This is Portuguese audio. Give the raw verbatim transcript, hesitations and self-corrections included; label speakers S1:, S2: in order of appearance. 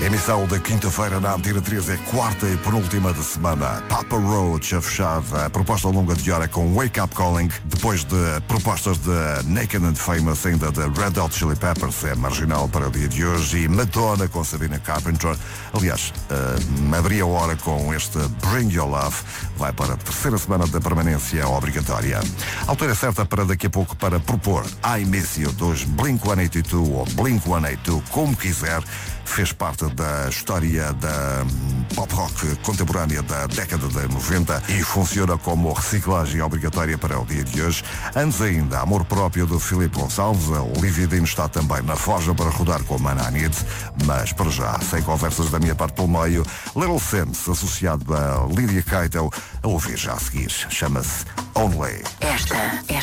S1: Emissão da quinta-feira na Antena três, é quarta e penúltima de semana. Papa Roach a fechar a proposta longa de hora com Wake Up Calling, depois de propostas de Naked and Famous, ainda de Red Hot Chili Peppers, é marginal para o dia de hoje, e Madonna com Sabrina Carpenter. Aliás, uh, abri a hora com este Bring Your Love, vai para a terceira semana da permanência obrigatória. A altura certa para daqui a pouco para propor I Miss You dos Blink cento e oitenta e dois ou Blink cento e oitenta e dois, como quiser. Fez parte da história da pop rock contemporânea da década de noventa e funciona como reciclagem obrigatória para o dia de hoje. Antes ainda, Amor Próprio do Filipe Gonçalves. A Olivia Dino está também na forja para rodar com a Mana Anid, mas para já, sem conversas da minha parte pelo meio, Little Sims, associado a Lydia Keitel, a ouvir já a seguir. Chama-se Only.
S2: Esta, esta